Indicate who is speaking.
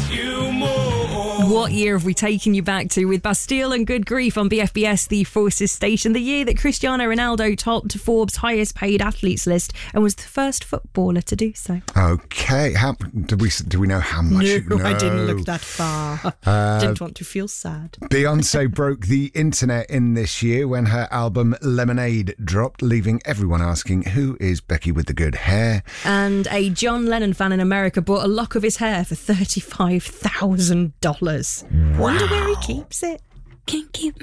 Speaker 1: you more.
Speaker 2: What year have we taken you back to with Bastille and Good Grief on BFBS, the Forces station? The year that Cristiano Ronaldo topped Forbes' highest paid athletes list and was the first footballer to do so.
Speaker 3: Okay, do we know how much?
Speaker 2: No, I didn't look that far. Didn't want to feel sad.
Speaker 3: Beyonce broke the internet in this year when her album Lemonade dropped, leaving everyone asking, who is Becky with the good hair?
Speaker 2: And a John Lennon fan in America bought a lock of his hair for $35,000.
Speaker 3: Wow.
Speaker 2: Wonder where he keeps it. Can't keep